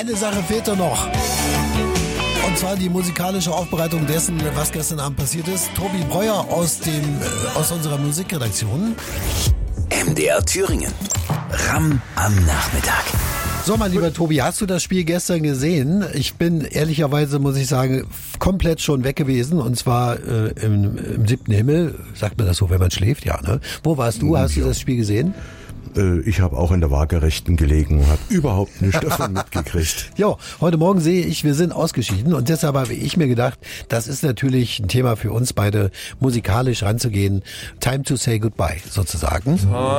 Eine Sache fehlte noch. Und zwar die musikalische Aufbereitung dessen, was gestern Abend passiert ist. Tobi Breuer aus unserer Musikredaktion. MDR Thüringen. Ram am Nachmittag. So, mein lieber Tobi, hast du das Spiel gestern gesehen? Ich bin ehrlicherweise, muss ich sagen, komplett schon weg gewesen. Und zwar im 7. Himmel. Sagt man das so, wenn man schläft? Ja, ne? Wo warst du? Hast du das Spiel gesehen? Ich habe auch in der Waagerechten gelegen und habe überhaupt nichts davon mitgekriegt. Jo, heute Morgen sehe ich, wir sind ausgeschieden und deshalb habe ich mir gedacht, das ist natürlich ein Thema für uns beide, musikalisch ranzugehen. Time to say goodbye, sozusagen.